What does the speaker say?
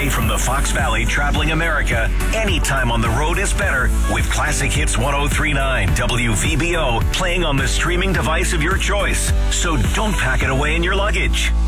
away from the Fox Valley, traveling America. Anytime on the road is better with Classic Hits 1039 WVBO playing on the streaming device of your choice. So don't pack it away in your luggage.